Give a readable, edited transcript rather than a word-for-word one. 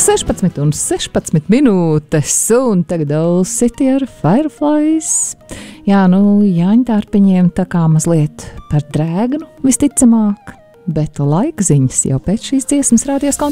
16 minūtes, un tagad All City ar Fireflies. Jā, Jāņa Tārpiņiem tā kā mazliet par drēgnu, visticamāk, bet laika ziņas jau pēc šīs dziesmas rādījās kontekstā.